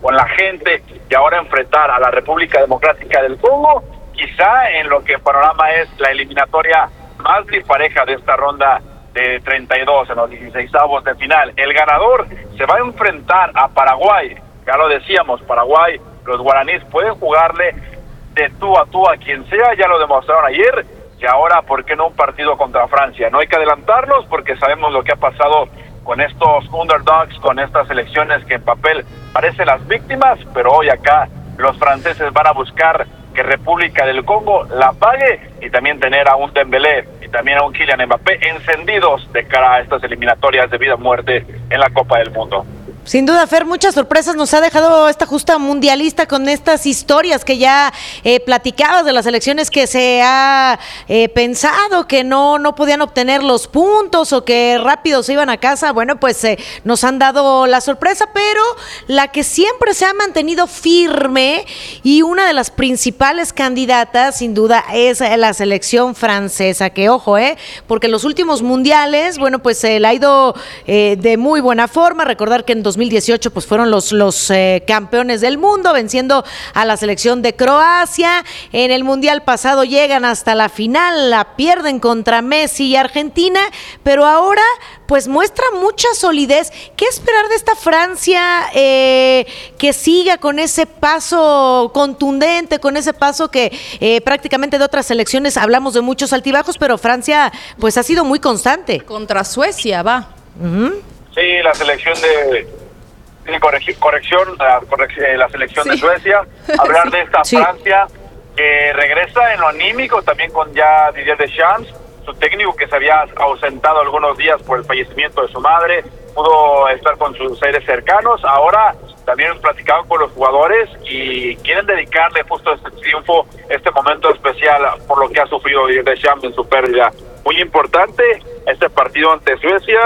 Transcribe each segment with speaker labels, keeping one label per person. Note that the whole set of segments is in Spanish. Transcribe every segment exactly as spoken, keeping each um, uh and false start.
Speaker 1: con la gente, y ahora enfrentar a la República Democrática del Congo, quizá en lo que el panorama es la eliminatoria más dispareja de esta ronda de treinta y dos, en los dieciseisavos de final. El ganador se va a enfrentar a Paraguay. Ya lo decíamos, Paraguay, los guaraníes pueden jugarle de tú a tú a quien sea, ya lo demostraron ayer, y ahora, ¿por qué no un partido contra Francia? No hay que adelantarlos porque sabemos lo que ha pasado con estos underdogs, con estas selecciones que en papel parecen las víctimas, pero hoy acá los franceses van a buscar que República del Congo la pague y también tener a un Dembélé y también a un Kylian Mbappé encendidos de cara a estas eliminatorias de vida o muerte en la Copa del Mundo.
Speaker 2: Sin duda, Fer, muchas sorpresas nos ha dejado esta justa mundialista con estas historias que ya eh, platicabas de las elecciones que se ha eh, pensado que no, no podían obtener los puntos o que rápido se iban a casa. Bueno, pues eh, nos han dado la sorpresa, pero la que siempre se ha mantenido firme y una de las principales candidatas, sin duda, es la selección francesa, que ojo, eh, porque en los últimos mundiales, bueno, pues se eh, le ha ido eh, de muy buena forma. Recordar que en dos mil dieciocho pues fueron los, los eh, campeones del mundo, venciendo a la selección de Croacia. En el mundial pasado llegan hasta la final, la pierden contra Messi y Argentina, pero ahora pues muestra mucha solidez. ¿Qué esperar de esta Francia eh, que siga con ese paso contundente, con ese paso que eh, prácticamente de otras selecciones hablamos de muchos altibajos, pero Francia pues ha sido muy constante?
Speaker 3: Contra Suecia va.
Speaker 2: Uh-huh.
Speaker 1: Sí, la selección de sí, correc- corrección, la, correc- la selección sí. de Suecia, hablar sí. de esta sí. Francia que regresa en lo anímico también con ya Didier Deschamps, su técnico que se había ausentado algunos días por el fallecimiento de su madre, pudo estar con sus seres cercanos, ahora también platicaban con los jugadores y quieren dedicarle justo este triunfo, este momento especial por lo que ha sufrido Didier Deschamps en su pérdida. Muy importante este partido ante Suecia,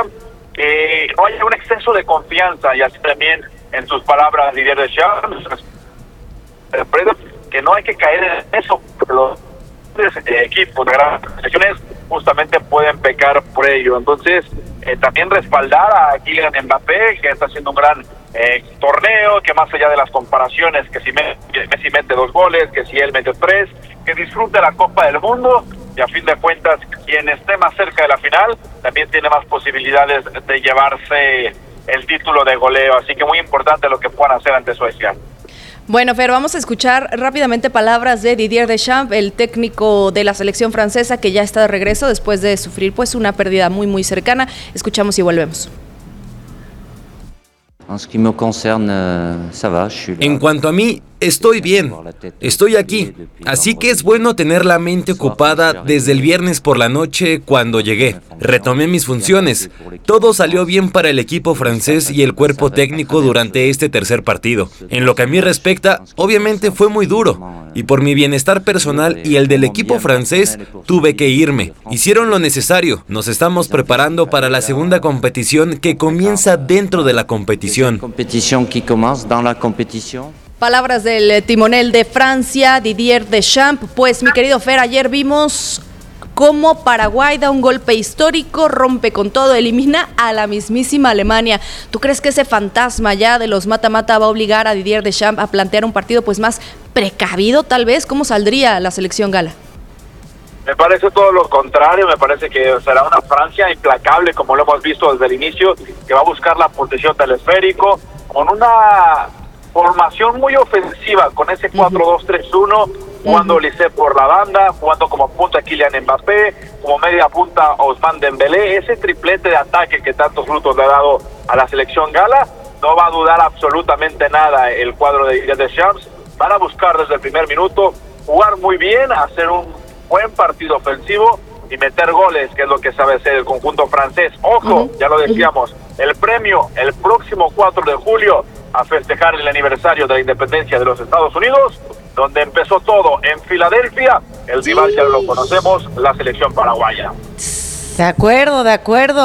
Speaker 1: que no haya un exceso de confianza, y así también en sus palabras Didier Deschamps, que no hay que caer en eso, los equipos de grandes selecciones justamente pueden pecar por ello. Entonces eh, también respaldar a Kylian Mbappé, que está haciendo un gran eh, torneo, que más allá de las comparaciones, que si Messi mete dos goles, que si él mete tres, que disfrute la Copa del Mundo, y a fin de cuentas quien esté más cerca de la final también tiene más posibilidades de llevarse el título de goleo, así que muy importante lo que puedan hacer ante Suecia.
Speaker 3: Bueno, Fer, vamos a escuchar rápidamente palabras de Didier Deschamps, el técnico de la selección francesa que ya está de regreso después de sufrir pues una pérdida muy muy cercana. Escuchamos y volvemos.
Speaker 4: En cuanto a mí, estoy bien, estoy aquí, así que es bueno tener la mente ocupada desde el viernes por la noche cuando llegué. Retomé mis funciones, todo salió bien para el equipo francés y el cuerpo técnico durante este tercer partido. En lo que a mí respecta, obviamente fue muy duro, y por mi bienestar personal y el del equipo francés, tuve que irme. Hicieron lo necesario, nos estamos preparando para la segunda competición que comienza dentro de la competición.
Speaker 3: Palabras del timonel de Francia, Didier Deschamps. Pues mi querido Fer, ayer vimos cómo Paraguay da un golpe histórico, rompe con todo, elimina a la mismísima Alemania. ¿Tú crees que ese fantasma ya de los mata-mata va a obligar a Didier Deschamps a plantear un partido pues más precavido tal vez? ¿Cómo saldría la selección gala?
Speaker 1: Me parece todo lo contrario, me parece que será una Francia implacable, como lo hemos visto desde el inicio, que va a buscar la posición del esférico, con una formación muy ofensiva, con ese cuatro dos tres uno, jugando Olise por la banda, jugando como punta Kylian Mbappé, como media punta Ousmane Dembélé, ese triplete de ataque que tantos frutos le ha dado a la selección gala, no va a dudar absolutamente nada el cuadro de Didier Deschamps, van a buscar desde el primer minuto jugar muy bien, hacer un buen partido ofensivo y meter goles, que es lo que sabe hacer el conjunto francés. Ojo, uh-huh. ya lo decíamos, uh-huh. el premio el próximo cuatro de julio a festejar el aniversario de la independencia de los Estados Unidos, donde empezó todo en Filadelfia. El rival sí. ya lo conocemos, la selección paraguaya.
Speaker 2: De acuerdo, de acuerdo.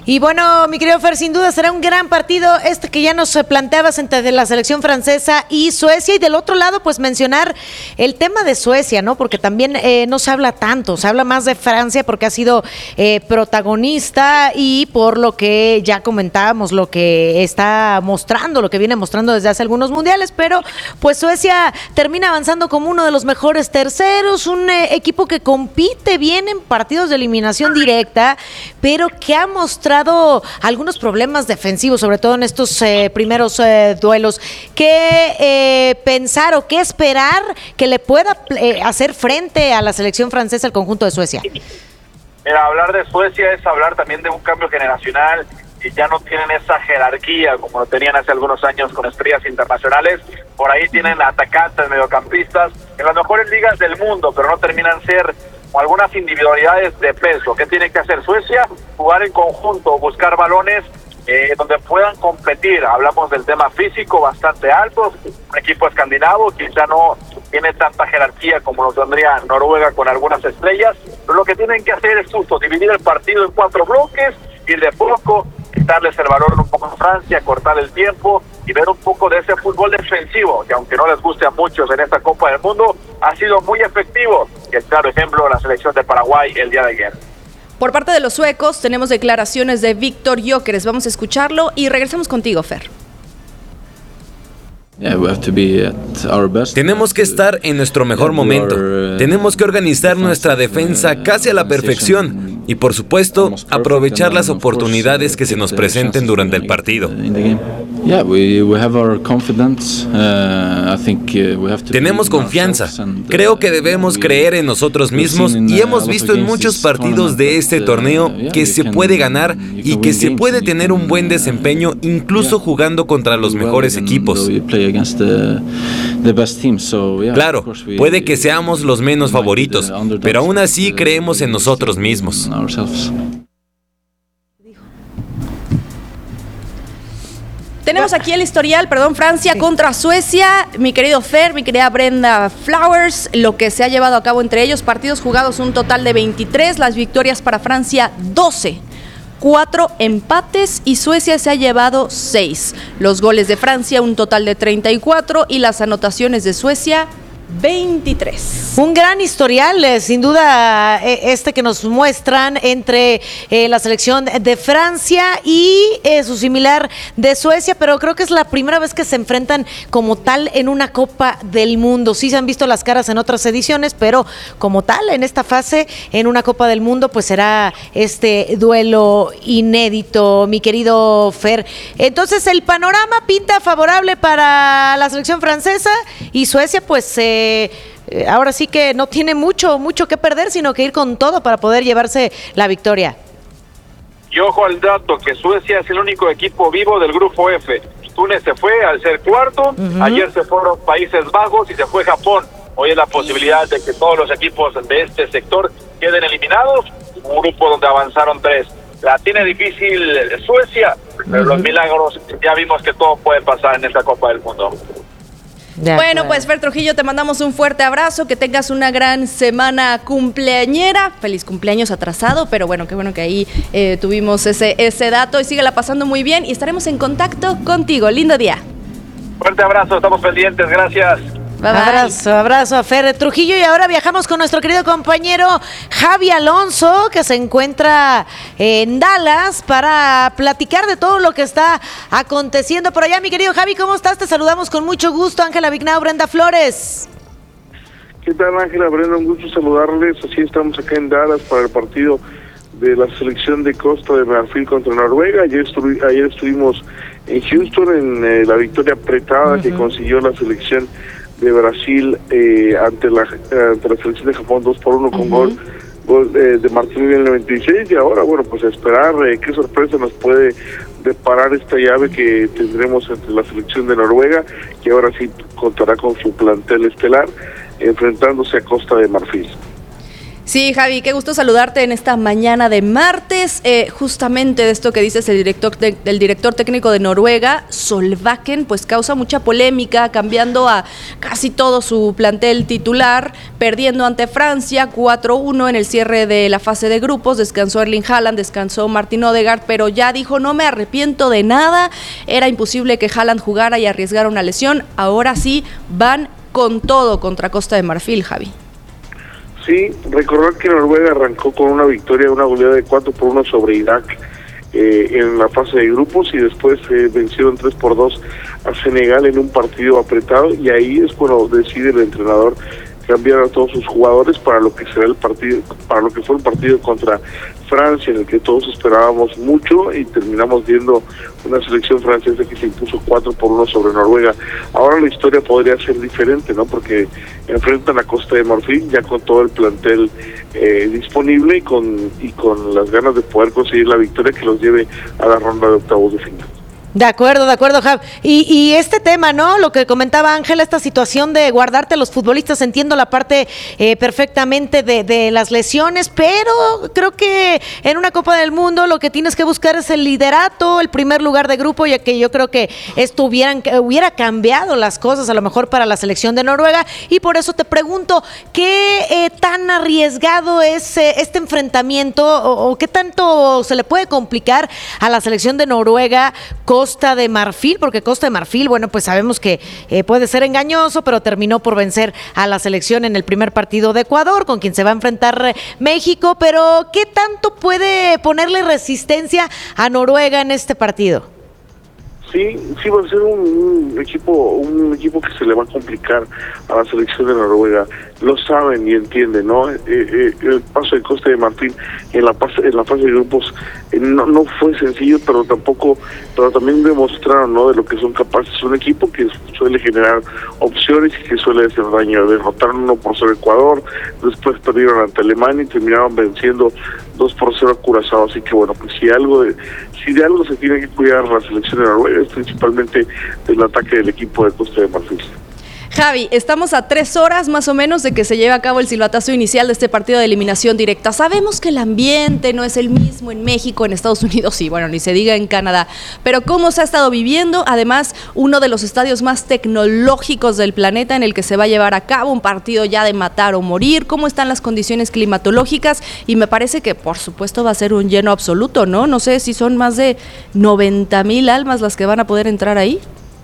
Speaker 2: Y bueno, mi querido Fer, sin duda será un gran partido este que ya nos planteabas entre la selección francesa y Suecia. Y del otro lado, pues mencionar el tema de Suecia, ¿no? Porque también eh, no se habla tanto, se habla más de Francia porque ha sido eh, protagonista y por lo que ya comentábamos, lo que está mostrando, lo que viene mostrando desde hace algunos mundiales. Pero pues Suecia termina avanzando como uno de los mejores terceros, un eh, equipo que compite bien en partidos de eliminación directa, pero que ha mostrado algunos problemas defensivos, sobre todo en estos eh, primeros eh, duelos. ¿Qué eh, pensar o qué esperar que le pueda eh, hacer frente a la selección francesa al conjunto de Suecia?
Speaker 1: Mira, hablar de Suecia es hablar también de un cambio generacional y ya no tienen esa jerarquía como lo tenían hace algunos años con estrellas internacionales. Por ahí tienen atacantes, mediocampistas en las mejores ligas del mundo, pero no terminan ser o algunas individualidades de peso. ¿Qué tiene que hacer Suecia? Jugar en conjunto, buscar balones eh, donde puedan competir. Hablamos del tema físico bastante alto, un equipo escandinavo quizá no tiene tanta jerarquía como lo tendría Noruega con algunas estrellas, pero lo que tienen que hacer es justo dividir el partido en cuatro bloques, ir de poco, quitarles el balón un poco a Francia, cortar el tiempo y ver un poco de ese fútbol defensivo, que aunque no les guste a muchos en esta Copa del Mundo, ha sido muy efectivo. Y el claro ejemplo, la selección de Paraguay el día de ayer.
Speaker 3: Por parte de los suecos, tenemos declaraciones de Víctor Gyökeres. Vamos a escucharlo y regresamos contigo, Fer.
Speaker 4: Tenemos que estar en nuestro mejor momento. Tenemos que organizar nuestra defensa casi a la perfección y, por supuesto, aprovechar las oportunidades que se nos presenten durante el partido. Tenemos confianza. Creo que debemos creer en nosotros mismos y hemos visto en muchos partidos de este torneo que se puede ganar y que se puede tener un buen desempeño incluso jugando contra los mejores equipos. Claro, puede que seamos los menos favoritos, pero aún así creemos en nosotros mismos.
Speaker 3: Tenemos aquí el historial, perdón, Francia sí. contra Suecia. Mi querido Fer, mi querida Brenda Flowers, lo que se ha llevado a cabo entre ellos, partidos jugados un total de veintitrés, las victorias para Francia doce. Cuatro empates y Suecia se ha llevado seis. Los goles de Francia un total de treinta y cuatro y las anotaciones de Suecia veintitrés.
Speaker 2: Un gran historial, eh, sin duda, eh, este que nos muestran entre eh, la selección de Francia y eh, su similar de Suecia, pero creo que es la primera vez que se enfrentan como tal en una Copa del Mundo. Sí se han visto las caras en otras ediciones, pero como tal, en esta fase, en una Copa del Mundo, pues será este duelo inédito, mi querido Fer. Entonces, el panorama pinta favorable para la selección francesa y Suecia, pues, eh, Eh, ahora sí que no tiene mucho, mucho que perder, sino que ir con todo para poder llevarse la victoria.
Speaker 1: Y ojo al dato, que Suecia es el único equipo vivo del grupo F. Túnez se fue al ser cuarto, uh-huh. Ayer se fueron Países Bajos y se fue Japón. Hoy es la posibilidad de que todos los equipos de este sector queden eliminados, un grupo donde avanzaron tres. La tiene difícil Suecia, pero uh-huh. los milagros, ya vimos que todo puede pasar en esta Copa del Mundo.
Speaker 3: Bueno, pues Fer Trujillo, te mandamos un fuerte abrazo, que tengas una gran semana cumpleañera, feliz cumpleaños atrasado, pero bueno, qué bueno que ahí eh, tuvimos ese, ese dato y síguela pasando muy bien y estaremos en contacto contigo, lindo día.
Speaker 1: Fuerte abrazo, estamos pendientes, gracias.
Speaker 2: Bye, bye. Abrazo, abrazo a Fer Trujillo y ahora viajamos con nuestro querido compañero Javi Alonso, que se encuentra en Dallas para platicar de todo lo que está aconteciendo por allá. Mi querido Javi, ¿cómo estás? Te saludamos con mucho gusto. Ángela Vignau, Brenda Flores.
Speaker 5: ¿Qué tal, Ángela? Brenda, un gusto saludarles. Así estamos acá en Dallas para el partido de la selección de Costa de Marfil contra Noruega. Ayer, estuvi- ayer estuvimos en Houston en eh, la victoria apretada uh-huh. que consiguió la selección de Brasil eh, ante la ante la selección de Japón dos por uno con uh-huh. gol, gol eh, de Martín en el noventa y seis y ahora bueno pues a esperar eh, qué sorpresa nos puede deparar esta llave que tendremos entre la selección de Noruega, que ahora sí contará con su plantel estelar enfrentándose a Costa de Marfil.
Speaker 3: Sí, Javi, qué gusto saludarte en esta mañana de martes. Eh, justamente de esto que dices el director, de, el director técnico de Noruega, Solbakken, pues causa mucha polémica, cambiando a casi todo su plantel titular, perdiendo ante Francia cuatro uno en el cierre de la fase de grupos. Descansó Erling Haaland, descansó Martin Odegaard, pero ya dijo, no me arrepiento de nada, era imposible que Haaland jugara y arriesgara una lesión. Ahora sí, van con todo contra Costa de Marfil, Javi.
Speaker 5: Sí, recordar que Noruega arrancó con una victoria, una goleada de cuatro por uno sobre Irak eh, en la fase de grupos, y después eh, vencieron tres por dos a Senegal en un partido apretado, y ahí es cuando decide el entrenador cambiar a todos sus jugadores para lo que será el partido, para lo que fue el partido contra Francia, en el que todos esperábamos mucho, y terminamos viendo una selección francesa que se impuso cuatro por uno sobre Noruega. Ahora la historia podría ser diferente, ¿no? Porque enfrentan a Costa de Marfil ya con todo el plantel eh, disponible y con y con las ganas de poder conseguir la victoria que los lleve a la ronda de octavos de final.
Speaker 2: De acuerdo, de acuerdo, Jav. Y, y este tema, ¿no? Lo que comentaba Ángela, esta situación de guardarte a los futbolistas, entiendo la parte eh, perfectamente de, de las lesiones, pero creo que en una Copa del Mundo lo que tienes que buscar es el liderato, el primer lugar de grupo, ya que yo creo que esto hubieran, hubiera cambiado las cosas a lo mejor para la selección de Noruega, y por eso te pregunto, ¿qué eh, tan arriesgado es eh, este enfrentamiento o, o qué tanto se le puede complicar a la selección de Noruega con Costa de Marfil? Porque Costa de Marfil, bueno, pues sabemos que eh, puede ser engañoso, pero terminó por vencer a la selección en el primer partido de Ecuador, con quien se va a enfrentar eh, México, pero ¿qué tanto puede ponerle resistencia a Noruega en este partido?
Speaker 5: Sí, sí va a ser un, un equipo un equipo que se le va a complicar a la selección de Noruega. Lo saben y entienden, ¿no? Eh, eh, el paso de Costa de Marfil en la fase, en la fase de grupos eh, no, no fue sencillo, pero tampoco, pero también demostraron, ¿no?, de lo que son capaces. Es un equipo que suele generar opciones y que suele hacer daño. Derrotaron uno por cero a Ecuador, después perdieron ante Alemania y terminaron venciendo dos por cero a Curazao. Así que bueno, pues si algo de, si de algo se tiene que cuidar la selección de Noruega es principalmente del ataque del equipo de Costa de Marfil.
Speaker 3: Javi, estamos a tres horas más o menos de que se lleve a cabo el silbatazo inicial de este partido de eliminación directa. Sabemos que el ambiente no es el mismo en México, en Estados Unidos y bueno, ni se diga en Canadá, pero ¿cómo se ha estado viviendo? Además, uno de los estadios más tecnológicos del planeta en el que se va a llevar a cabo un partido ya de matar o morir. ¿Cómo están las condiciones climatológicas? Y me parece que por supuesto va a ser un lleno absoluto, ¿no? No sé si son más de noventa mil almas las que van a poder entrar ahí.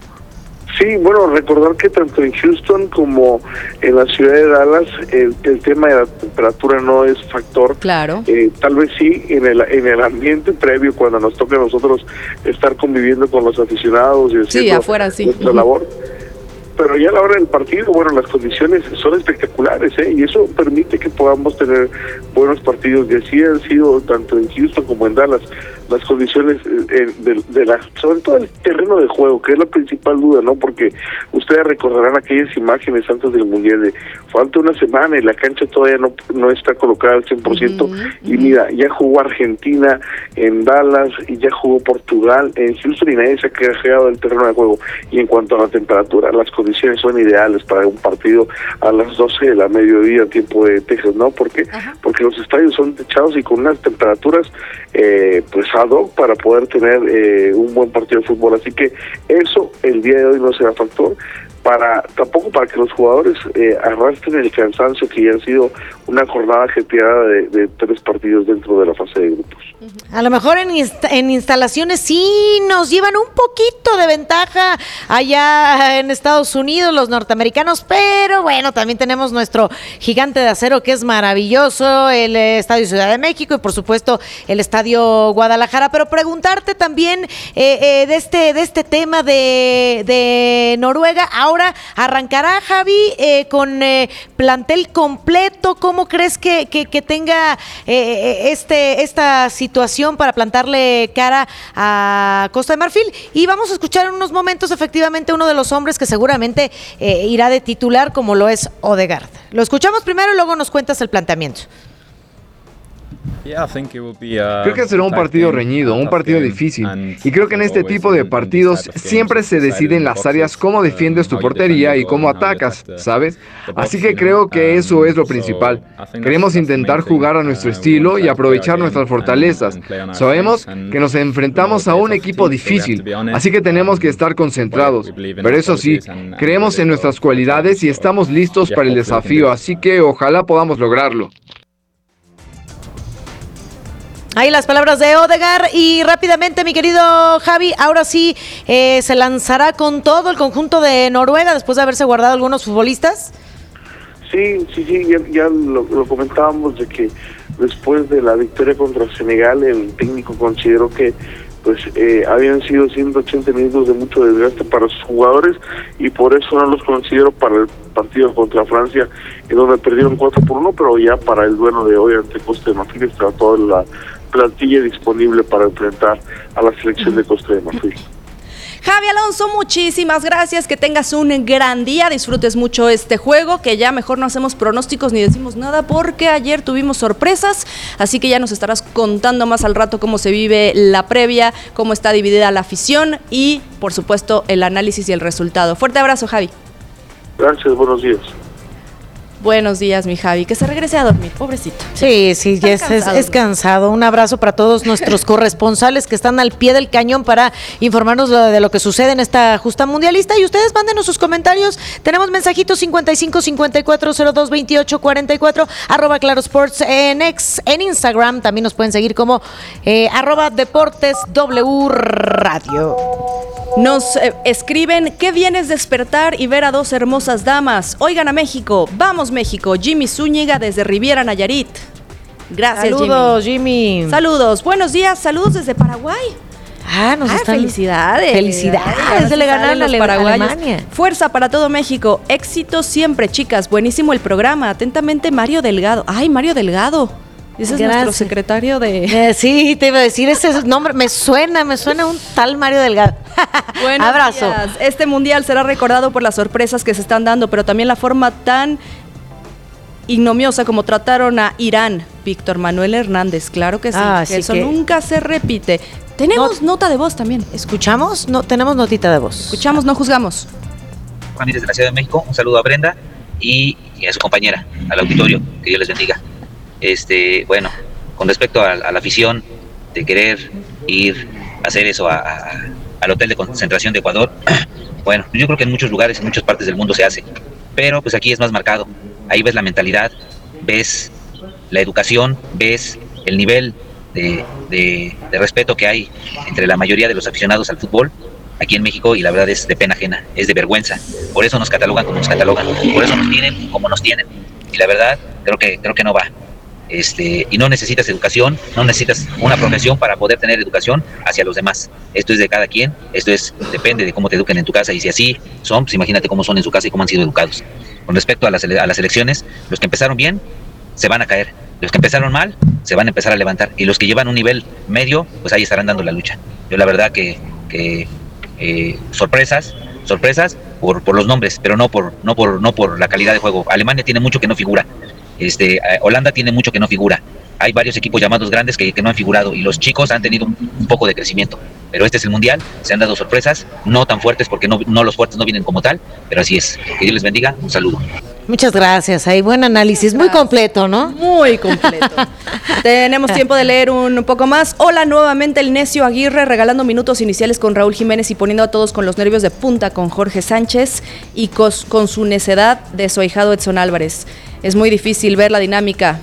Speaker 5: Sí, bueno, recordar que tanto en Houston como en la ciudad de Dallas el, el tema de la temperatura no es factor.
Speaker 3: Claro.
Speaker 5: Eh, tal vez sí en el en el ambiente previo, cuando nos toque a nosotros estar conviviendo con los aficionados y haciendo
Speaker 3: sí, afuera, sí.
Speaker 5: nuestra uh-huh. labor. Pero ya a la hora del partido, bueno, las condiciones son espectaculares, ¿eh? Y eso permite que podamos tener buenos partidos. Y así han sido tanto en Houston como en Dallas las condiciones eh, de, de la, sobre todo el terreno de juego, que es la principal duda, ¿no? Porque ustedes recordarán aquellas imágenes antes del Mundial de falta una semana y la cancha todavía no, no está colocada al cien por ciento. Uh-huh. Y mira, ya jugó Argentina en Dallas y ya jugó Portugal en Houston y nadie se ha quejado del terreno de juego. Y en cuanto a la temperatura, las condiciones son ideales para un partido a las doce de la mediodía, tiempo de Texas, ¿no? Porque uh-huh. porque los estadios son techados y con unas temperaturas eh, pues ad hoc para poder tener eh, un buen partido de fútbol. Así que eso el día de hoy no será factor, para tampoco para que los jugadores eh, arrastren el cansancio que ya ha sido una jornada ajetreada de, de tres partidos dentro de la fase de grupos.
Speaker 2: A lo mejor en, inst- en instalaciones sí nos llevan un poquito de ventaja allá en Estados Unidos los norteamericanos, pero bueno, también tenemos nuestro gigante de acero que es maravilloso, el eh, Estadio Ciudad de México y por supuesto el Estadio Guadalajara. Pero preguntarte también eh, eh, de este de este tema de, de Noruega. Ahora arrancará Javi eh, con eh, plantel completo. ¿Cómo crees que, que, que tenga eh, este esta situación para plantarle cara a Costa de Marfil? Y vamos a escuchar en unos momentos efectivamente uno de los hombres que seguramente eh, irá de titular, como lo es Odegaard. Lo escuchamos primero y luego nos cuentas el planteamiento.
Speaker 6: Creo que será un partido reñido, un partido difícil. Y creo que en este tipo de partidos siempre se decide en las áreas cómo defiendes tu portería y cómo atacas, ¿sabes? Así que creo que eso es lo principal. Queremos intentar jugar a nuestro estilo y aprovechar nuestras fortalezas. Sabemos que nos enfrentamos a un equipo difícil, así que tenemos que estar concentrados. Pero eso sí, creemos en nuestras cualidades y estamos listos para el desafío, así que ojalá podamos lograrlo.
Speaker 2: Ahí las palabras de Odegaard. Y rápidamente, mi querido Javi, ahora sí eh, se lanzará con todo el conjunto de Noruega después de haberse guardado algunos futbolistas.
Speaker 5: Sí, sí, sí, ya, ya lo, lo comentábamos de que después de la victoria contra Senegal, el técnico consideró que pues eh, habían sido ciento ochenta minutos de mucho desgaste para sus jugadores y por eso no los considero para el partido contra Francia, en donde perdieron cuatro por uno, pero ya para el duelo de hoy ante Costa de Marfil está toda la plantilla disponible para enfrentar a la selección de Costa de Marfil.
Speaker 3: Javi Alonso, muchísimas gracias, que tengas un gran día, disfrutes mucho este juego, que ya mejor no hacemos pronósticos ni decimos nada porque ayer tuvimos sorpresas, así que ya nos estarás contando más al rato cómo se vive la previa, cómo está dividida la afición y, por supuesto, el análisis y el resultado. Fuerte abrazo, Javi.
Speaker 5: Gracias, buenos días.
Speaker 3: Buenos días, mi Javi, que se regrese a dormir, pobrecito.
Speaker 2: Sí, sí, ya es, es, es cansado. Un abrazo para todos nuestros corresponsales que están al pie del cañón para informarnos de lo que sucede en esta justa mundialista. Y ustedes mándenos sus comentarios. Tenemos mensajitos cincuenta y cinco cincuenta y cuatro cero dos veintiocho cuarenta y cuatro, arroba Claro Sports en ex, en Instagram. También nos pueden seguir como eh, arroba Deportes W Radio.
Speaker 3: Nos eh, escriben, qué bien es despertar y ver a dos hermosas damas. Oigan a México, vamos México. Jimmy Zúñiga desde Riviera Nayarit. Gracias,
Speaker 2: saludos,
Speaker 3: Jimmy.
Speaker 2: Jimmy.
Speaker 3: Saludos, buenos días, saludos desde Paraguay.
Speaker 2: Ah, nos
Speaker 3: ah,
Speaker 2: están...
Speaker 3: felicidades.
Speaker 2: Felicidades, se le ganaron a Alemania.
Speaker 3: Fuerza para todo México, éxito siempre, chicas. Buenísimo el programa. Atentamente, Mario Delgado. Ay, Mario Delgado. Ese es Gracias. Nuestro secretario de...
Speaker 2: Eh, sí, te iba a decir ese nombre. Me suena, me suena un tal Mario Delgado.
Speaker 3: Buenos
Speaker 2: Abrazo.
Speaker 3: días. Este mundial será recordado por las sorpresas que se están dando, pero también la forma tan ignomiosa como trataron a Irán. Víctor Manuel Hernández, claro que sí. Ah, que sí eso que... nunca se repite. Tenemos no... nota de voz también.
Speaker 2: ¿Escuchamos? No, tenemos notita de voz.
Speaker 3: Escuchamos, no juzgamos.
Speaker 7: Juan desde la Ciudad de México, un saludo a Brenda y, y a su compañera, al auditorio, que Dios les bendiga. Este, bueno, con respecto a, a la afición de querer ir a hacer eso a, a, al hotel de concentración de Ecuador, bueno, yo creo que en muchos lugares, en muchas partes del mundo se hace, pero pues aquí es más marcado. Ahí ves la mentalidad, ves la educación, ves el nivel de, de, de respeto que hay entre la mayoría de los aficionados al fútbol aquí en México, y la verdad es de pena ajena, es de vergüenza. Por eso nos catalogan como nos catalogan, por eso nos tienen como nos tienen, y la verdad creo que creo que no va. Este, y no necesitas educación, no necesitas una profesión para poder tener educación hacia los demás. Esto es de cada quien, esto es depende de cómo te eduquen en tu casa, y si así son, pues imagínate cómo son en su casa y cómo han sido educados. Con respecto a las, a las elecciones, los que empezaron bien se van a caer, los que empezaron mal se van a empezar a levantar, y los que llevan un nivel medio, pues ahí estarán dando la lucha. Yo la verdad que, que eh, sorpresas, sorpresas por, por los nombres, pero no por, no por, no por la calidad de juego. Alemania tiene mucho que no figura. Este, Holanda tiene mucho que no figura. Hay varios equipos llamados grandes que, que no han figurado, y los chicos han tenido un, un poco de crecimiento. Pero este es el mundial, se han dado sorpresas, no tan fuertes porque no, no los fuertes no vienen como tal, pero así es. Que Dios les bendiga, un saludo.
Speaker 2: Muchas gracias, hay buen análisis, muy completo, ¿no?
Speaker 3: Muy completo. Tenemos tiempo de leer un poco más. Hola, nuevamente el necio Aguirre, regalando minutos iniciales con Raúl Jiménez y poniendo a todos con los nervios de punta con Jorge Sánchez y cos, con su necedad de su ahijado Edson Álvarez. Es muy difícil ver la dinámica.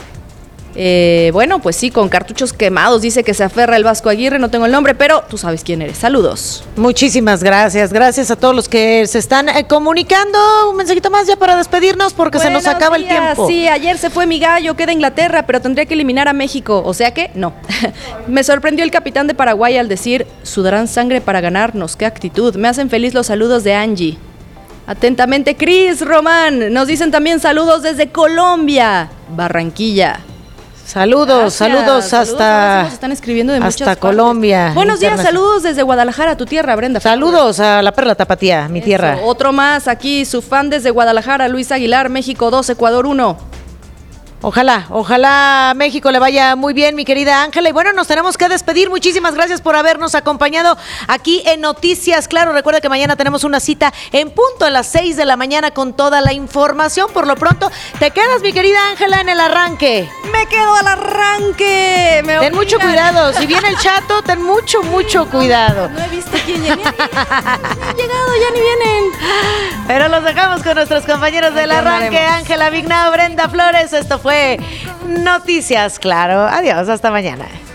Speaker 3: Eh, bueno, pues sí, con cartuchos quemados, dice que se aferra el Vasco Aguirre, no tengo el nombre, pero tú sabes quién eres. Saludos.
Speaker 2: Muchísimas gracias, gracias a todos los que se están eh, comunicando. Un mensajito más ya para despedirnos porque Buenos se nos acaba días. El tiempo.
Speaker 3: Sí, ayer se fue mi gallo, queda Inglaterra, pero tendría que eliminar a México, o sea que no. Me sorprendió el capitán de Paraguay al decir, sudarán sangre para ganarnos, qué actitud. Me hacen feliz los saludos de Angie. Atentamente, Cris Román. Nos dicen también saludos desde Colombia, Barranquilla.
Speaker 2: Saludos, saludos, saludos hasta
Speaker 3: nos están escribiendo de
Speaker 2: hasta Colombia.
Speaker 3: Buenos días, saludos desde Guadalajara, tu tierra, Brenda.
Speaker 2: Saludos a la Perla Tapatía, mi Eso, tierra.
Speaker 3: Otro más aquí, su fan desde Guadalajara, Luis Aguilar, México dos, Ecuador uno.
Speaker 2: Ojalá, ojalá México le vaya muy bien, mi querida Ángela. Y bueno, nos tenemos que despedir. Muchísimas gracias por habernos acompañado aquí en Noticias Claro. Recuerda que mañana tenemos una cita en punto a las seis de la mañana con toda la información. Por lo pronto, te quedas, mi querida Ángela, en el arranque.
Speaker 3: Me quedo al arranque. Me
Speaker 2: ten mucho cuidado. Si viene el chato, ten mucho, mucho
Speaker 3: no,
Speaker 2: cuidado.
Speaker 3: No, no he visto quién ya ni, ni, ni han llegado, ya ni vienen.
Speaker 2: Pero los dejamos con nuestros compañeros del arranque. Ángela Vignao, Brenda Flores. Esto fue Noticias Claro. Adiós, hasta mañana.